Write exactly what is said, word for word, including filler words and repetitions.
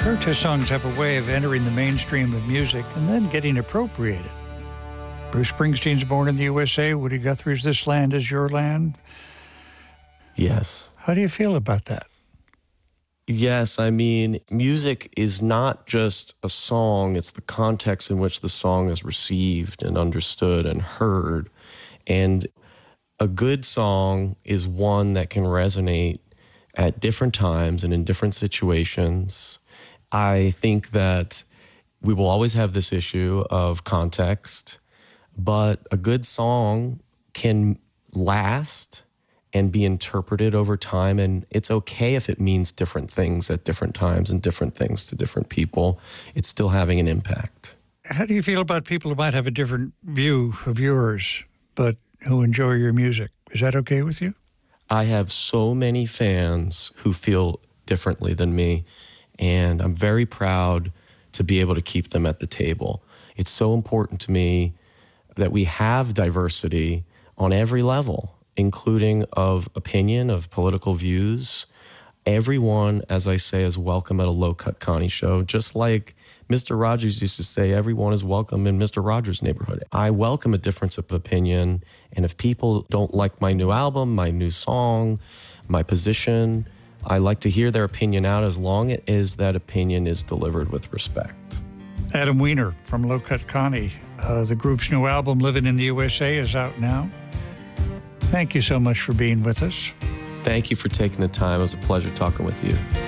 Protest songs have a way of entering the mainstream of music and then getting appropriated. Bruce Springsteen's Born in the U S A, Woody Guthrie's This Land Is Your Land. Yes. How do you feel about that? Yes, I mean, music is not just a song, it's the context in which the song is received and understood and heard. And a good song is one that can resonate at different times and in different situations. I think that we will always have this issue of context, but a good song can last and be interpreted over time. And it's okay if it means different things at different times and different things to different people. It's still having an impact. How do you feel about people who might have a different view of yours, but who enjoy your music? Is that okay with you? I have so many fans who feel differently than me, and I'm very proud to be able to keep them at the table. It's so important to me that we have diversity on every level, including of opinion, of political views. Everyone, as I say, is welcome at a Low Cut Connie show, just like Mister Rogers used to say, everyone is welcome in Mister Rogers' neighborhood. I welcome a difference of opinion, and if people don't like my new album, my new song, my position, I like to hear their opinion out as long as that opinion is delivered with respect. Adam Weiner from Low Cut Connie. Uh, the group's new album, Living in the U S A, is out now. Thank you so much for being with us. Thank you for taking the time. It was a pleasure talking with you.